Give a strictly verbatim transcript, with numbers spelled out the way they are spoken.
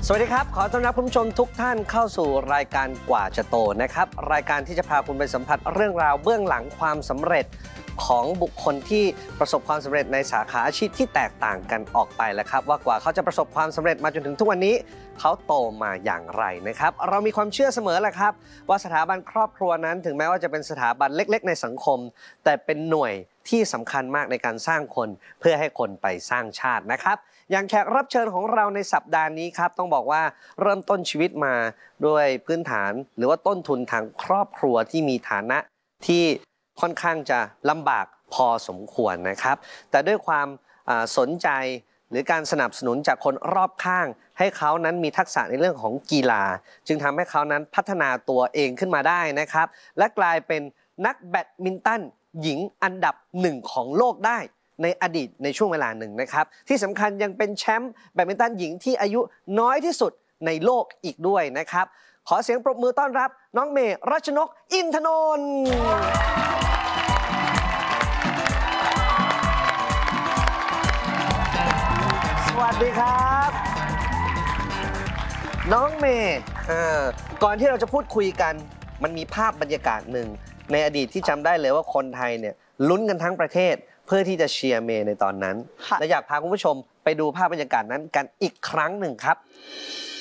สวัสดีครับขอต้อนรับคุณผู้ชมทุกท่านเข้าสู่รายการกว่าจะโตนะครับรายการที่จะพาคุณไปสัมผัสเรื่องราวเบื้องหลังความสำเร็จของบุคคลที่ประสบความสำเร็จในสาขาอาชีพที่แตกต่างกันออกไปแล้วครับว่ากว่าเขาจะประสบความสำเร็จมาจนถึงทุกวันนี้เขาโตมาอย่างไรนะครับเรามีความเชื่อเสมอแหละครับว่าสถาบันครอบครัวนั้นถึงแม้ว่าจะเป็นสถาบันเล็กๆในสังคมแต่เป็นหน่วยที่สำคัญมากในการสร้างคนเพื่อให้คนไปสร้างชาตินะครับอย่างแขกรับเชิญของเราในสัปดาห์นี้ครับต้องบอกว่าเริ่มต้นชีวิตมาด้วยพื้นฐานหรือว่าต้นทุนทางครอบครัวที่มีฐานะที่ค่อนข้างจะลำบากพอสมควรนะครับแต่ด้วยความสนใจหรือการสนับสนุนจากคนรอบข้างให้เขานั้นมีทักษะในเรื่องของกีฬาจึงทำให้เขานั้นพัฒนาตัวเองขึ้นมาได้นะครับและกลายเป็นนักแบดมินตันหญิงอันดับหนึ่งของโลกได้ในอดีตในช่วงเวลาหนึ่งนะครับที่สำคัญยังเป็นแชมป์แบดมินตันหญิงที่อายุน้อยที่สุดในโลกอีกด้วยนะครับขอเสียงปรบมือต้อนรับน้องเมย์รัชนกอินทนนท์สวัสดีครับน้องเมย์ก่อนที่เราจะพูดคุยกันมันมีภาพบรรยากาศหนึ่งในอดีตที่จำได้เลยว่าคนไทยเนี่ยลุ้นกันทั้งประเทศเพื่อที่จะเชียร์เมย์ในตอนนั้นและอยากพาคุณผู้ชมไปดูภาพบรรยากาศนั้นกันอีกครั้งหนึ่งครับ